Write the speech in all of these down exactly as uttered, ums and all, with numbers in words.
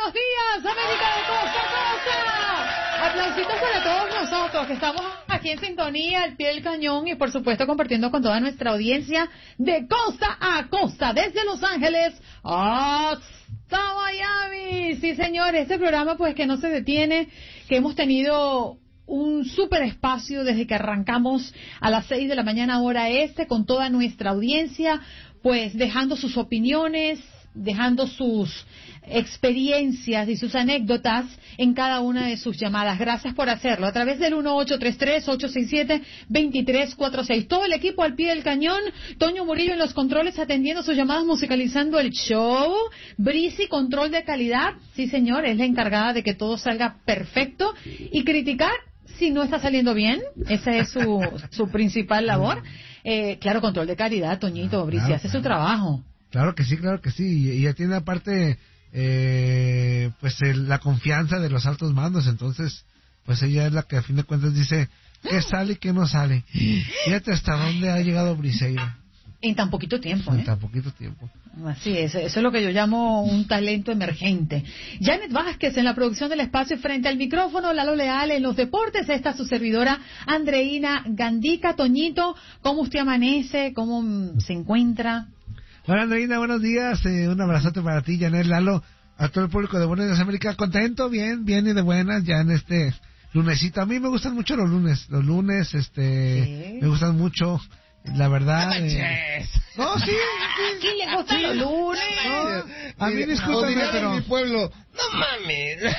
buenos días, América de costa a costa. Aplausitos para todos nosotros que estamos aquí en sintonía, al pie del cañón y por supuesto compartiendo con toda nuestra audiencia de costa a costa, desde Los Ángeles hasta Miami. Sí, señores, este programa pues que no se detiene, que hemos tenido un súper espacio desde que arrancamos a las seis de la mañana hora este con toda nuestra audiencia, pues dejando sus opiniones, dejando sus experiencias y sus anécdotas en cada una de sus llamadas. Gracias por hacerlo a través del uno ocho tres tres, ocho seis siete, dos tres cuatro seis. Todo el equipo al pie del cañón, Toño Murillo en los controles atendiendo sus llamadas, musicalizando el show, Brisi, control de calidad, sí señor, es la encargada de que todo salga perfecto y criticar si no está saliendo bien, esa es su, su principal labor. Eh, claro, control de calidad, Toñito, Brisi, claro, hace claro. su trabajo. Claro que sí, claro que sí. Y ella tiene aparte, eh, pues el, la confianza de los altos mandos. Entonces, pues ella es la que a fin de cuentas dice qué sale y qué no sale. Fíjate hasta dónde ha llegado Briseida. En tan poquito tiempo, En ¿eh? tan poquito tiempo. Así es, eso es lo que yo llamo un talento emergente. Janet Vázquez en la producción del espacio frente al micrófono, Lalo Leal en los deportes, esta su servidora Andreina Gandica. Toñito, ¿cómo usted amanece? ¿Cómo mm, se encuentra? Hola Andreina, buenos días, eh, un abrazote para ti, Janet, Lalo, a todo el público de Buenos Días América, contento, bien, bien y de buenas, ya en este lunesito. A mí me gustan mucho los lunes, los lunes, este, ¿Sí? me gustan mucho, la verdad. No, eh, no, sí, sí. ¿Quién le gustan los lunes? No, a mí discúlpeme, pero... en mi pueblo, no mames.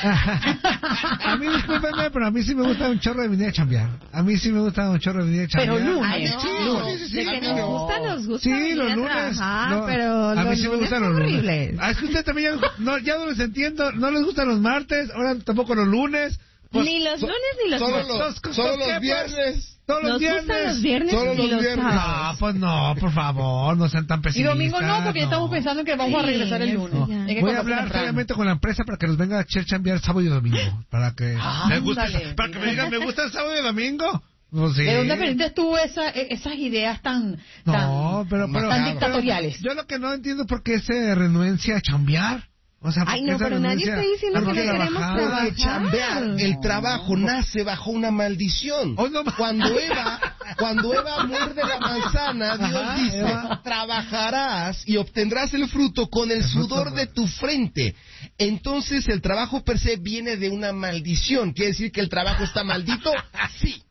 A mí discúlpenme, pero a mí sí me gusta un chorro de venir a chambear. A mí sí me gusta un chorro de venir a chambear. Pero lunes. Ay, no. Sí, lunes. sí, sí, De sí, que no. nos gustan, nos gusta Sí, venir los a lunes. trabajar, no, pero a mí los sí me lunes gustan son los lunes. horribles. Ah, es que usted también ya, no, ya no les entiendo. No les gustan los martes, ahora tampoco los lunes. Pues, Ni los so- lunes ni los Solo martes. los, ¿Qué, solo pues? los viernes. Todos los Nos viernes. gustan los viernes Solo y los los viernes. No, sábados. pues no, por favor, no sean tan Y pesimistas. domingo no, porque ya estamos pensando que vamos a Sí, regresar el eso lunes. ya. Hay que Voy a comerse hablar temprano. seriamente con la empresa para que nos venga a hacer chambear sábado y domingo. Para que Ah, me guste, ándale, para que me mira. digan, ¿me gusta el sábado y domingo? No sé. ¿De dónde aprendiste tú esa, e- esas ideas tan, No, tan, pero, pero, tan pero- dictatoriales? yo lo que no entiendo es por qué esa renuencia a chambear. O sea, ¿por Ay, qué no, esa pero nadie renuncia está diciendo a que no queremos trabajar? trabajar. Porque chambear, el trabajo nace bajo una maldición. Oh, no, ma- Cuando Eva, cuando Eva muerde la manzana, Dios Ajá, dice, Eva. trabajarás y obtendrás el fruto con el El fruto, sudor de tu frente. Entonces el trabajo per se viene de una maldición. ¿Quiere decir que el trabajo está maldito? Sí.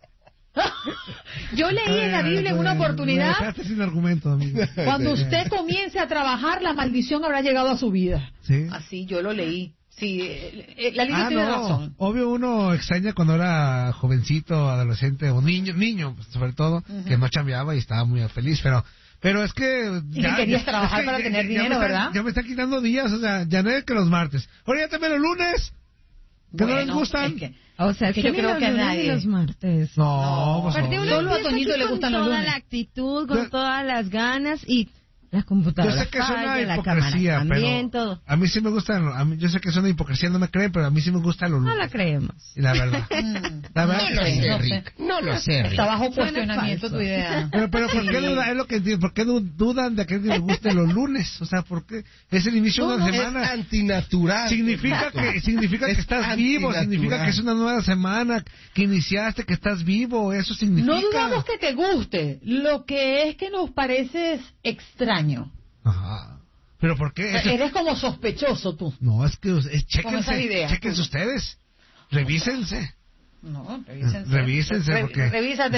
Yo leí en la Biblia en una Me oportunidad, dejaste sin argumento, amigo. cuando usted comience a trabajar, la maldición habrá llegado a su vida. Sí. Así, yo lo leí. Sí, eh, eh, la Biblia Ah, tiene no. razón. Obvio uno extraña cuando era jovencito, adolescente o niño, niño pues, sobre todo, Ujú. que no chambeaba y estaba muy feliz, pero pero es que... Y que querías trabajar para tener ya dinero, me está- ¿verdad? Ya me está quitando días, o sea, ya no es que los martes. Ahora ya también los lunes, que no les Bueno, gustan. es que- O sea, Que que yo ni creo los que a lunes nadie. ni los martes. No, No, pues Aparte, obvio. uno Solo a empieza Toñito aquí le con gustan los toda lunes. la actitud, con Yo- todas las ganas y la Yo computadora sé que es una falla, la cámara hipocresía, también, pero todo. a mí sí me gustan, a mí, yo sé que es una hipocresía, no me creen, pero a mí sí me gustan los No lunes. la creemos. Y la verdad. Mm, La verdad No que lo sí. sé, no sé. Rick. No lo sé, Rick. Está bajo Suena cuestionamiento falso. tu idea. Pero, pero ¿por qué Sí. dudan? Es lo que entiendo. ¿Por qué du- dudan de que les guste los lunes? O sea, ¿por qué? Es el inicio de No, una no, es semana. antinatural. Significa que, significa que Es estás vivo, antinatural. significa que es una nueva semana, que iniciaste, que estás vivo, eso significa. No dudamos que te guste, lo que es que nos pareces extraño. Ajá. ¿Pero por qué? Eso- Eres como sospechoso tú. No, es que es, Con esas chéquense, ideas. chéquense ustedes, revísense. No, revísense. Revísense, Re- porque- Revísate.